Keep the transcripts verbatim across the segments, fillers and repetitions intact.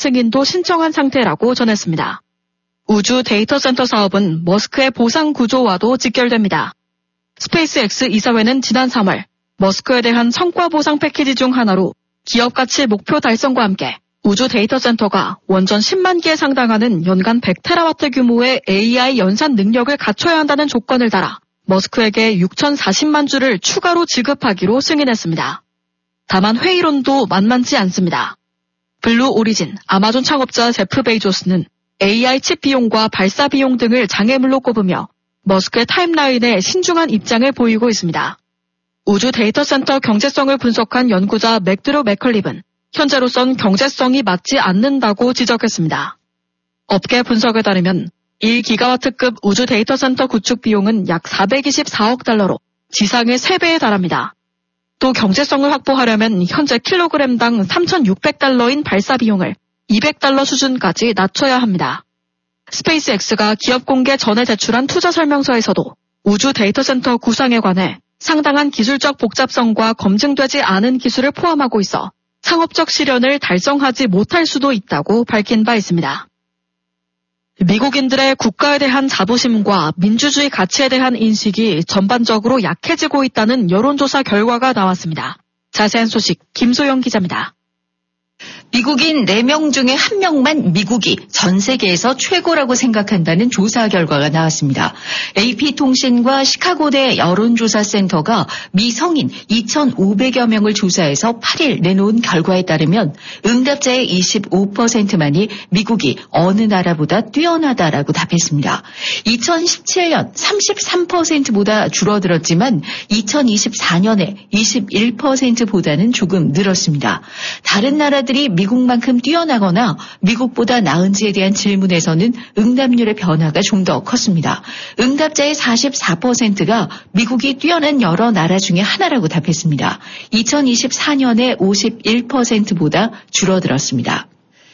승인도 신청한 상태라고 전했습니다. 우주 데이터 센터 사업은 머스크의 보상 구조와도 직결됩니다. 스페이스X 이사회는 지난 삼월 머스크에 대한 성과 보상 패키지 중 하나로 기업 가치 목표 달성과 함께 우주 데이터 센터가 원전 십만 개에 상당하는 연간 백 테라와트 규모의 에이아이 연산 능력을 갖춰야 한다는 조건을 달아 머스크에게 육천사십만 주를 추가로 지급하기로 승인했습니다. 다만 회의론도 만만치 않습니다. 블루 오리진, 아마존 창업자 제프 베이조스는 에이아이 칩 비용과 발사 비용 등을 장애물로 꼽으며 머스크의 타임라인에 신중한 입장을 보이고 있습니다. 우주 데이터 센터 경제성을 분석한 연구자 맥드루 맥컬립은 현재로선 경제성이 맞지 않는다고 지적했습니다. 업계 분석에 따르면 일 기가와트급 우주 데이터 센터 구축 비용은 약 사백이십사억 달러로 지상의 세 배에 달합니다. 또 경제성을 확보하려면 현재 킬로그램당 삼천육백 달러인 발사 비용을 이백 달러 수준까지 낮춰야 합니다. 스페이스X가 기업 공개 전에 제출한 투자 설명서에서도 우주 데이터 센터 구상에 관해 상당한 기술적 복잡성과 검증되지 않은 기술을 포함하고 있어 상업적 실현을 달성하지 못할 수도 있다고 밝힌 바 있습니다. 미국인들의 국가에 대한 자부심과 민주주의 가치에 대한 인식이 전반적으로 약해지고 있다는 여론조사 결과가 나왔습니다. 자세한 소식 김소영 기자입니다. 미국인 네 명 중에 한 명만 미국이 전 세계에서 최고라고 생각한다는 조사 결과가 나왔습니다. 에이피통신과 시카고대 여론조사센터가 미성인 이천오백여 명을 조사해서 팔 일 내놓은 결과에 따르면 응답자의 이십오 퍼센트만이 미국이 어느 나라보다 뛰어나다라고 답했습니다. 이천십칠 년 삼십삼 퍼센트보다 줄어들었지만 이천이십사 년에 이십일 퍼센트보다는 조금 늘었습니다. 다른 나라들이 미국만큼 뛰어나거나 미국보다 나은지에 대한 질문에서는 응답률의 변화가 좀 더 컸습니다. 응답자의 사십사 퍼센트가 미국이 뛰어난 여러 나라 중에 하나라고 답했습니다. 이천이십사 년에 오십일 퍼센트보다 줄어들었습니다.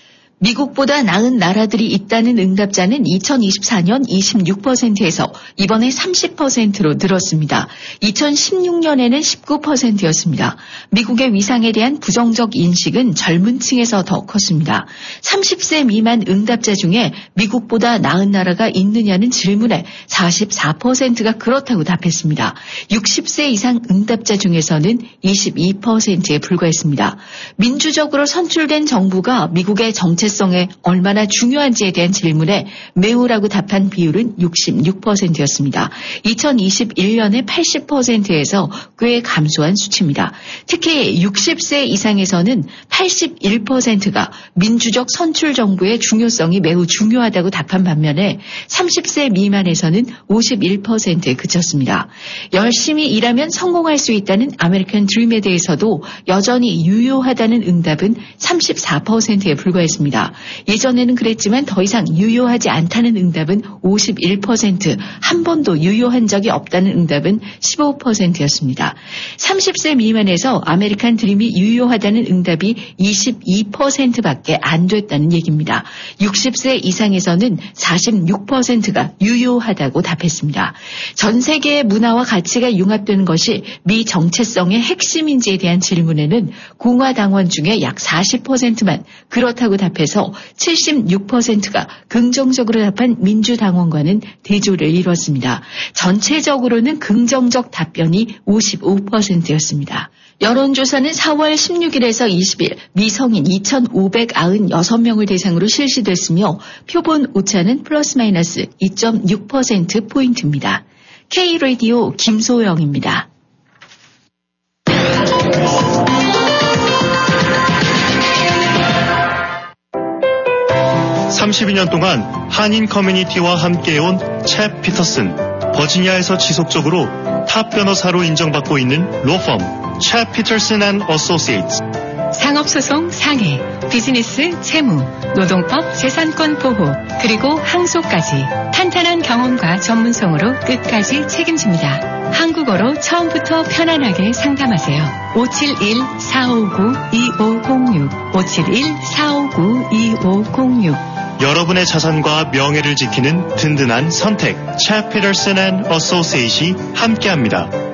미국보다 나은 나라들이 있다는 응답자는 이천이십사 년 이십육 퍼센트에서 이번에 삼십 퍼센트로 늘었습니다. 이천십육 년에는 십구 퍼센트였습니다. 미국의 위상에 대한 부정적 인식은 젊은 층에서 더 컸습니다. 삼십 세 미만 응답자 중에 미국보다 나은 나라가 있느냐는 질문에 사십사 퍼센트가 그렇다고 답했습니다. 육십 세 이상 응답자 중에서는 이십이 퍼센트에 불과했습니다. 민주적으로 선출된 정부가 미국의 정체 성에 얼마나 중요한지에 대한 질문에 매우라고 답한 비율은 육십육 퍼센트였습니다. 이천이십일 년에 팔십 퍼센트에서 꽤 감소한 수치입니다. 특히 육십 세 이상에서는 팔십일 퍼센트가 민주적 선출 정부의 중요성이 매우 중요하다고 답한 반면에 삼십 세 미만에서는 오십일 퍼센트에 그쳤습니다. 열심히 일하면 성공할 수 있다는 아메리칸 드림에 대해서도 여전히 유효하다는 응답은 삼십사 퍼센트에 불과했습니다. 예전에는 그랬지만 더 이상 유효하지 않다는 응답은 오십일 퍼센트, 한 번도 유효한 적이 없다는 응답은 십오 퍼센트였습니다. 삼십 세 미만에서 아메리칸 드림이 유효하다는 응답이 이십이 퍼센트밖에 안 됐다는 얘기입니다. 육십 세 이상에서는 사십육 퍼센트가 유효하다고 답했습니다. 전 세계의 문화와 가치가 융합되는 것이 미 정체성의 핵심인지에 대한 질문에는 공화당원 중에 약 사십 퍼센트만 그렇다고 답해서 칠십육 퍼센트가 긍정적으로 답한 민주당원과는 대조를 이뤘습니다. 전체적으로는 긍정적 답변이 오십오 퍼센트였습니다. 여론조사는 사월 십육일에서 이십일 미성인 이천오백구십육 명을 대상으로 실시됐으며 표본 오차는 플러스 마이너스 이 점 육 퍼센트포인트입니다. K-라디오 김소영입니다. 삼십이 년 동안 한인 커뮤니티와 함께해온 챕 피터슨, 버지니아에서 지속적으로 탑 변호사로 인정받고 있는 로펌 챕 피터슨 앤 어소시에이츠. 상업소송 상해, 비즈니스 채무, 노동법 재산권 보호, 그리고 항소까지 탄탄한 경험과 전문성으로 끝까지 책임집니다. 한국어로 처음부터 편안하게 상담하세요. 오칠일 사오구 이오공육 오칠일 사오구 이오공육. 여러분의 자산과 명예를 지키는 든든한 선택 챕 피터슨 앤 어소시에이츠이 함께합니다.